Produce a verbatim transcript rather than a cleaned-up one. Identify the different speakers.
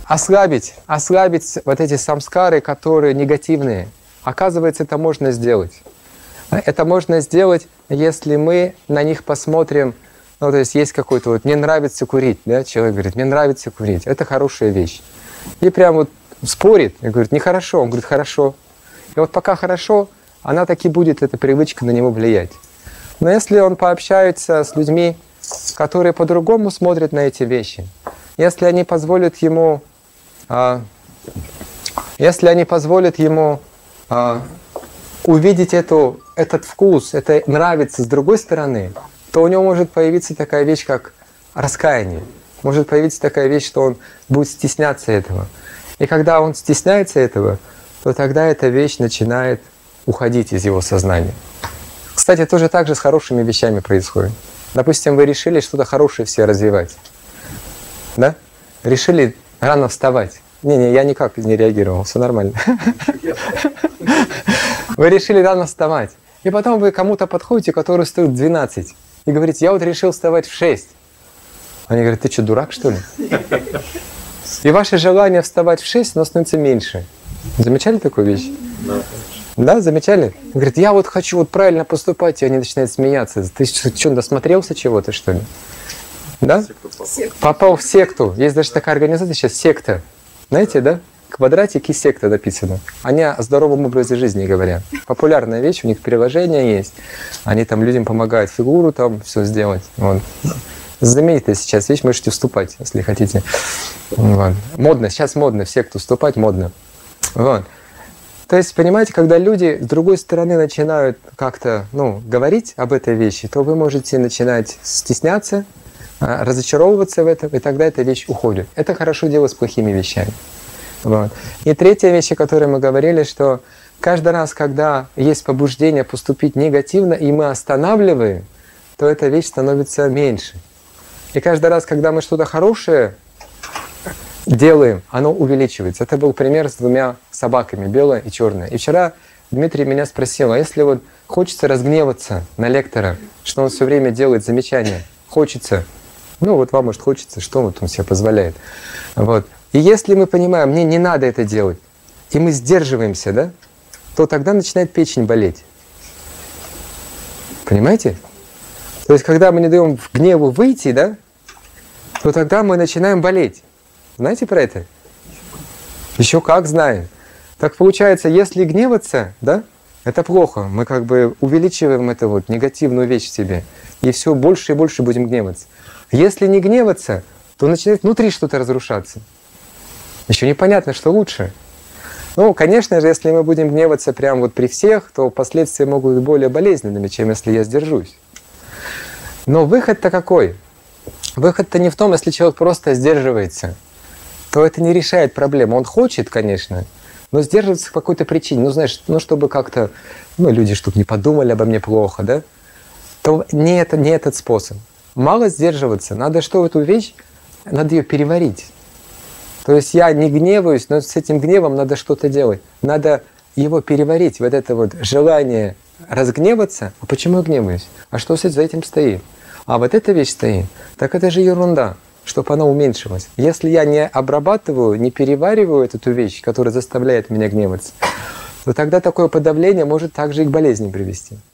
Speaker 1: ослабить, ослабить вот эти самскары, которые негативные. Оказывается, это можно сделать. Это можно сделать, если мы на них посмотрим, ну, то есть есть какой-то вот «мне нравится курить», да, человек говорит «мне нравится курить», это хорошая вещь. И прям вот спорит, и говорит «нехорошо», он говорит «хорошо». И вот пока хорошо, она таки будет, эта привычка на него влиять. Но если он пообщается с людьми, которые по-другому смотрят на эти вещи, если они позволят ему, а, если они позволят ему а, увидеть эту, этот вкус, это нравится с другой стороны, то у него может появиться такая вещь, как раскаяние. Может появиться такая вещь, что он будет стесняться этого. И когда он стесняется этого, то тогда эта вещь начинает уходить из его сознания. Кстати, тоже так же с хорошими вещами происходит. Допустим, вы решили что-то хорошее все развивать. Да? Решили рано вставать. Не-не, я никак не реагировал, все нормально. Вы решили рано вставать. И потом вы кому-то подходите, который стоит в двенадцать, и говорите, я вот решил вставать в шесть. Они говорят, ты что, дурак, что ли? И ваше желание вставать в шесть, оно становится меньше. Замечали такую вещь? Да. Да, замечали? Он говорит, я вот хочу вот правильно поступать, и они начинают смеяться. Ты что, досмотрелся чего-то, что ли? Да? Попал в секту. Есть даже такая организация сейчас, секта. Знаете, да? Квадратик и секта написано. Они о здоровом образе жизни говорят. Популярная вещь, у них приложение есть. Они там людям помогают фигуру там все сделать. Вот. Знаменитая сейчас вещь, можете вступать, если хотите. Вот. Модно, сейчас модно в секту вступать, модно. Вот. То есть, понимаете, когда люди с другой стороны начинают как-то, ну, говорить об этой вещи, то вы можете начинать стесняться, разочаровываться в этом, и тогда эта вещь уходит. Это хорошо делать с плохими вещами. Вот. И третья вещь, о которой мы говорили, что каждый раз, когда есть побуждение поступить негативно, и мы останавливаем, то эта вещь становится меньше. И каждый раз, когда мы что-то хорошее делаем, оно увеличивается. Это был пример с двумя собаками, белая и черная. И вчера Дмитрий меня спросил, а если вот хочется разгневаться на лектора, что он все время делает замечания, хочется, ну вот вам, может, хочется, что вот он себе позволяет. Вот. И если мы понимаем, мне не надо это делать, и мы сдерживаемся, да, то тогда начинает печень болеть. Понимаете? То есть, когда мы не даем гневу выйти, да, то тогда мы начинаем болеть. Знаете про это? Еще как знаем. Так получается, если гневаться, да, это плохо. Мы как бы увеличиваем эту вот негативную вещь в себе. И все больше и больше будем гневаться. Если не гневаться, то начинает внутри что-то разрушаться. Еще непонятно, что лучше. Ну, конечно же, если мы будем гневаться прямо вот при всех, то последствия могут быть более болезненными, чем если я сдержусь. Но выход-то какой? Выход-то не в том, если человек просто сдерживается, то это не решает проблему. Он хочет, конечно, но сдерживается по какой-то причине. Ну, знаешь, ну, чтобы как-то, ну, люди, чтобы не подумали обо мне плохо, да? То не, это, не этот способ. Мало сдерживаться. Надо что, эту вещь, надо ее переварить. То есть я не гневаюсь, но с этим гневом надо что-то делать. Надо его переварить. Вот это вот желание разгневаться. А почему я гневаюсь? А что за этим стоит? А вот эта вещь стоит. Так это же ерунда, чтобы она уменьшилась. Если я не обрабатываю, не перевариваю эту вещь, которая заставляет меня гневаться, то тогда такое подавление может также и к болезни привести.